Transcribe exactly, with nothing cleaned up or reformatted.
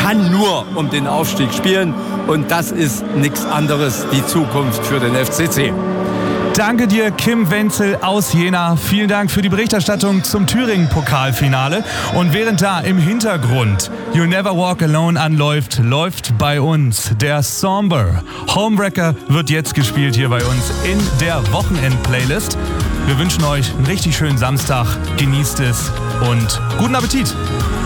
kann nur um den Aufstieg spielen. Und das ist nichts anderes, die Zukunft für den F C C. Danke dir, Kim Wenzel aus Jena. Vielen Dank für die Berichterstattung zum Thüringen-Pokalfinale. Und während da im Hintergrund You Never Walk Alone anläuft, läuft bei uns der Somber. Homewrecker wird jetzt gespielt hier bei uns in der Wochenend-Playlist. Wir wünschen euch einen richtig schönen Samstag. Genießt es und guten Appetit.